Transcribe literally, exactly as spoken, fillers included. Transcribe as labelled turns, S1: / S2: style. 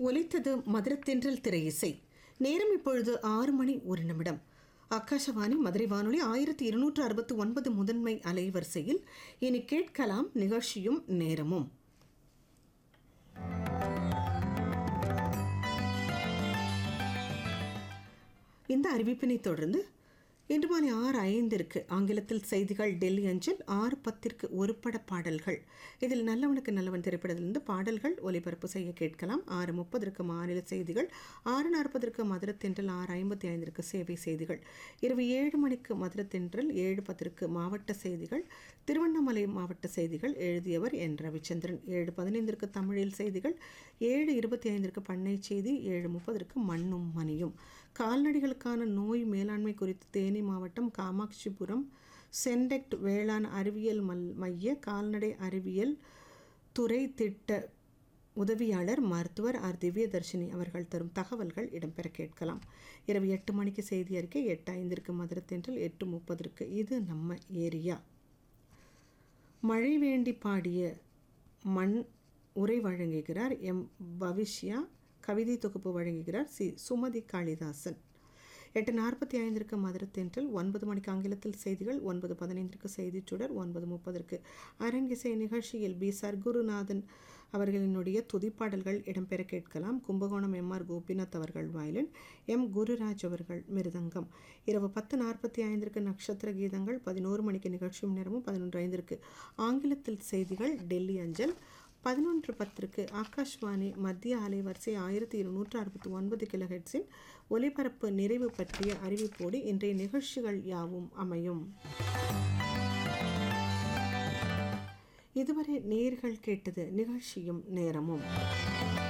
S1: ஒலித்தது மதுரத்தென்றல் திரை இசை. நேரம் இப்பொழுது ஆறு மணி ஒரு நிமிடம். ஆகாஷவாணி மதுரை வானொலி ஆயிரத்தி இருநூற்று அறுபத்தி ஒன்பது முதன்மை அலைவரிசையில் இனி கேட்கலாம் நிகழ்ச்சியும் நேரமும். இந்த அறிவிப்பினை தொடர்ந்து இன்று மாலை ஆறு ஐந்திற்கு ஆங்கிலத்தில் செய்திகள் டெல்லி அஞ்சல், ஆறு பத்திற்கு ஒரு பட பாடல்கள். இதில் நல்லவனுக்கு நல்லவன் திரைப்படத்திலிருந்து பாடல்கள் ஒலிபரப்பு செய்ய கேட்கலாம். ஆறு முப்பதற்கு மாநில செய்திகள், ஆறு நாற்பதற்கு மதுரத்தென்றல், ஆறு ஐம்பத்தி ஐந்திற்கு சேவை செய்திகள். இரவு ஏழு மணிக்கு மதுரத்தென்றல், ஏழு பத்திற்கு மாவட்ட செய்திகள், திருவண்ணாமலை மாவட்ட செய்திகள். எழுதியவர் என் ரவிச்சந்திரன். ஏழு பதினைந்திற்கு தமிழில் செய்திகள், ஏழு இருபத்தி ஐந்திற்கு பண்ணை செய்தி, ஏழு முப்பதற்கு மண்ணும் மணியும். கால்நடைகளுக்கான நோய் மேலாண்மை குறித்து தேனி மாவட்டம் காமாட்சிபுரம் சென்டெக்ட் வேளாண் அறிவியல் மல் மைய கால்நடை அறிவியல் துறை திட்ட உதவியாளர் மருத்துவர் ஆர் திவ்யதர்ஷினி அவர்கள் தரும் தகவல்கள் இடம்பெற கேட்கலாம். இரவு எட்டு மணிக்கு செய்தி அறிக்கை, எட்டு ஐந்திற்கு மதுரத்தென்றல், எட்டு முப்பதற்கு இது நம்ம ஏரியா. மழை வேண்டி பாடிய மண் உரை வழங்குகிறார் எம் பவிஷ்யா. கவிதை தொகுப்பு வழங்குகிறார் சி சுமதி காளிதாசன். எட்டு நாற்பத்தி ஐந்திற்கு மதுரத்தென்றல், ஒன்பது மணிக்கு ஆங்கிலத்தில் செய்திகள், ஒன்பது பதினைந்திற்கு செய்திச் சுடர், ஒன்பது முப்பதற்கு அரங்கிசை நிகழ்ச்சியில் பி சர்க்குருநாதன் அவர்களினுடைய துதிப்பாடல்கள் இடம்பெற கேட்கலாம். கும்பகோணம் எம் ஆர் கோபிநாத் அவர்கள் வயலின், எம் குருராஜ் அவர்கள் மிருதங்கம். இரவு பத்து நாற்பத்தி ஐந்திற்கு நட்சத்திர கீதங்கள், பதினோரு மணிக்கு நிகழ்ச்சியும் நேரமும், பதினொன்று ஐந்திற்கு ஆங்கிலத்தில் செய்திகள் டெல்லி அஞ்சல், பதினொன்று பத்திற்கு ஆகாஷ்வாணி மத்திய அலைவரிசை ஆயிரத்தி இருநூற்று அறுபத்தி ஒன்பது கிலோஹெர்ட்ஸின் ஒலிபரப்பு நிறைவு பற்றிய அறிவிப்போடு இன்றைய நிகழ்ச்சிகள் யாவும் அமையும். இதுவரை நேயர்கள் கேட்டது நிகழ்ச்சியும் நேரமும்.